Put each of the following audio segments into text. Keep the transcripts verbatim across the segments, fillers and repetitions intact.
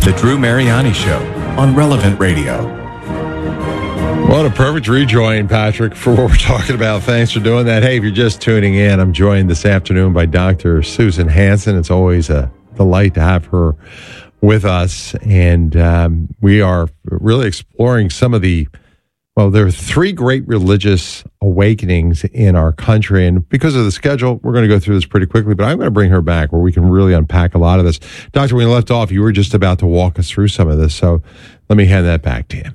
The Drew Mariani Show on Relevant Radio. What a perfect rejoin, Patrick, for what we're talking about. Thanks for doing that. Hey, if you're just tuning in, I'm joined this afternoon by Doctor Susan Hansen. It's always a delight to have her with us. And um, we are really exploring some of the, well, there are three great religious awakenings in our country. And because of the schedule, we're going to go through this pretty quickly, but I'm going to bring her back where we can really unpack a lot of this. Doctor, when we left off, you were just about to walk us through some of this. So let me hand that back to you.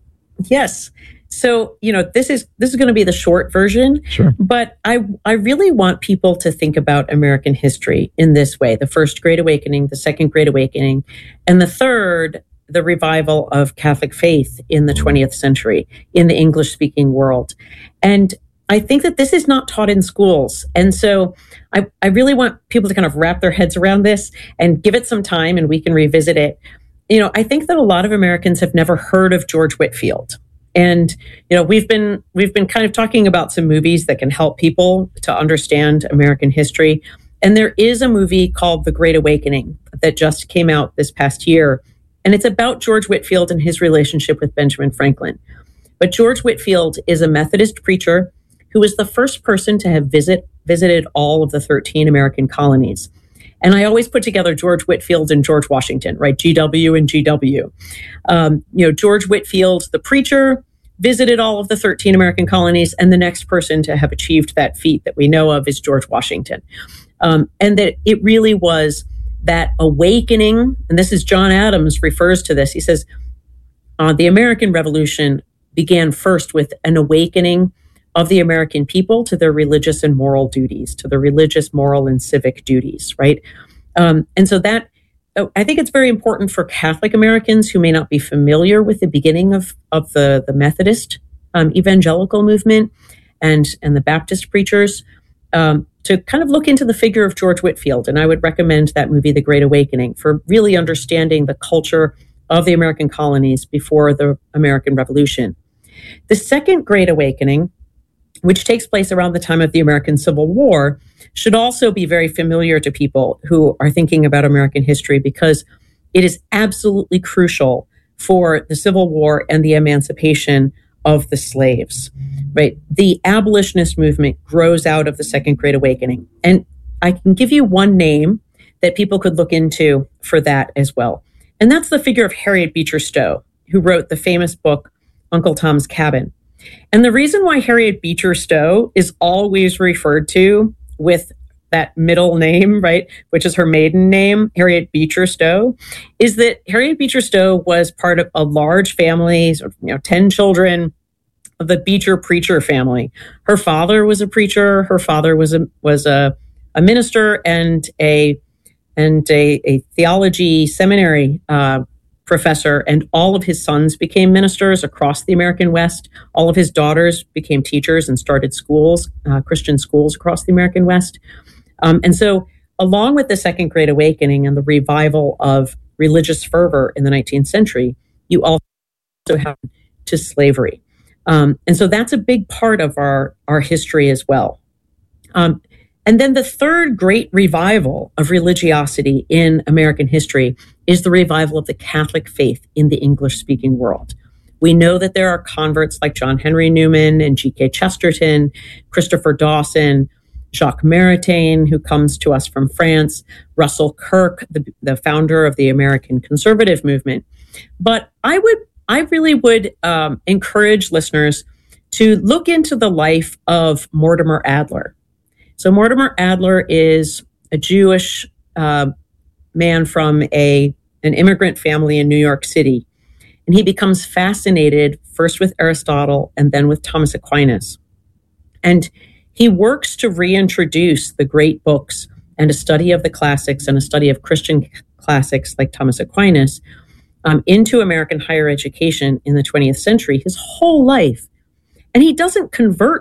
Yes. So, you know, this is this is going to be the short version, sure. But I I really want people to think about American history in this way. The first Great Awakening, the second Great Awakening, and the third, the revival of Catholic faith in the twentieth century in the English-speaking world. And I think that this is not taught in schools. And so I, I really want people to kind of wrap their heads around this and give it some time and we can revisit it. You know, I think that a lot of Americans have never heard of George Whitefield. And, you know, we've been we've been kind of talking about some movies that can help people to understand American history. And there is a movie called The Great Awakening that just came out this past year. And it's about George Whitefield and his relationship with Benjamin Franklin. But George Whitefield is a Methodist preacher who was the first person to have visit visited all of the thirteen American colonies. And I always put together George Whitefield and George Washington, right? G W and G W. Um, you know, George Whitefield, the preacher, visited all of the thirteen American colonies, and the next person to have achieved that feat that we know of is George Washington. Um, and that it really was that awakening, and this is John Adams refers to this. He says, uh, the American Revolution began first with an awakening of the American people to their religious and moral duties, to their religious, moral, and civic duties, right? Um, and so that, I think it's very important for Catholic Americans who may not be familiar with the beginning of, of the, the Methodist um, evangelical movement and, and the Baptist preachers um, to kind of look into the figure of George Whitefield. And I would recommend that movie, The Great Awakening, for really understanding the culture of the American colonies before the American Revolution. The second Great Awakening, which takes place around the time of the American Civil War, should also be very familiar to people who are thinking about American history because it is absolutely crucial for the Civil War and the emancipation of the slaves, right? The abolitionist movement grows out of the Second Great Awakening. And I can give you one name that people could look into for that as well. And that's the figure of Harriet Beecher Stowe, who wrote the famous book, Uncle Tom's Cabin. And the reason why Harriet Beecher Stowe is always referred to with that middle name, right, which is her maiden name, Harriet Beecher Stowe, is that Harriet Beecher Stowe was part of a large family, sort of, you know, ten children of the Beecher preacher family. Her father was a preacher. Her father was a was a, a minister and a and a, a theology seminary uh, professor, and all of his sons became ministers across the American West. All of his daughters became teachers and started schools, uh, Christian schools across the American West. Um, and so along with the Second Great Awakening and the revival of religious fervor in the nineteenth century, you also have to slavery. Um, and so that's a big part of our, our history as well. Um, and then the third great revival of religiosity in American history is the revival of the Catholic faith in the English-speaking world. We know that there are converts like John Henry Newman and G K Chesterton, Christopher Dawson, Jacques Maritain, who comes to us from France, Russell Kirk, the, the founder of the American conservative movement. But I would, I really would um, encourage listeners to look into the life of Mortimer Adler. So Mortimer Adler is a Jewish uh, man from a an immigrant family in New York City. And he becomes fascinated first with Aristotle and then with Thomas Aquinas. And he works to reintroduce the great books and a study of the classics and a study of Christian classics like Thomas Aquinas um, into American higher education in the twentieth century his whole life. And he doesn't convert